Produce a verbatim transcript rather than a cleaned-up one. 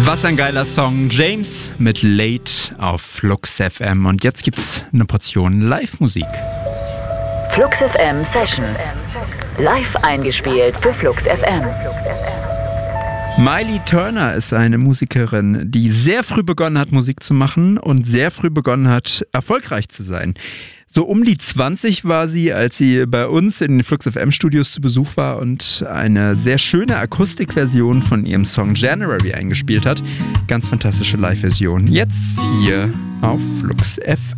Was ein geiler Song. James mit Late auf Flux F M. Und jetzt gibt's eine Portion Live-Musik. Flux F M Sessions. Live eingespielt für Flux F M. Miley Turner ist eine Musikerin, die sehr früh begonnen hat, Musik zu machen und sehr früh begonnen hat, erfolgreich zu sein. So um die zwanzig war sie, als sie bei uns in den Flux F M Studios zu Besuch war und eine sehr schöne Akustikversion von ihrem Song January eingespielt hat. Ganz fantastische Live-Version. Jetzt hier auf Flux F M.